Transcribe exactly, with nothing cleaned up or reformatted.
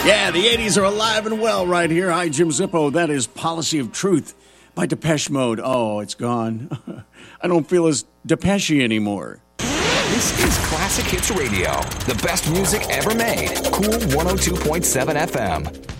Yeah, the eighties are alive and well right here. Hi, Jim Zippo. That is Policy of Truth by Depeche Mode. Oh, it's gone. I don't feel as Depeche anymore. This is Classic Hits Radio, the best music ever made. Cool one oh two point seven F M.